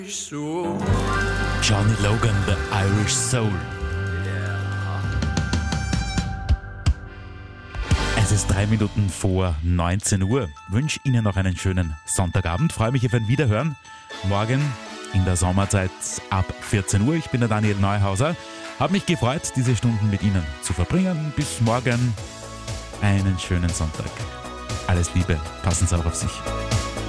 Johnny Logan, The Irish Soul. Es ist 3 Minuten vor 19 Uhr. Wünsche Ihnen noch einen schönen Sonntagabend. Freue mich auf ein Wiederhören. Morgen in der Sommerzeit ab 14 Uhr. Ich bin der Daniel Neuhauser. Habe mich gefreut, diese Stunden mit Ihnen zu verbringen. Bis morgen. Einen schönen Sonntag. Alles Liebe. Passen Sie auch auf sich.